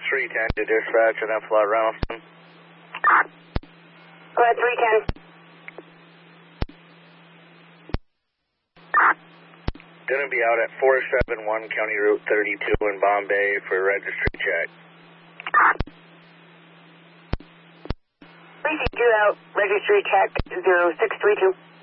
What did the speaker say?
310 to dispatch and F-Lot Reynoldston. Go ahead, 310. Going to be out at 471 County Route 32 in Bombay for registry check. 362 out, registry check 0632.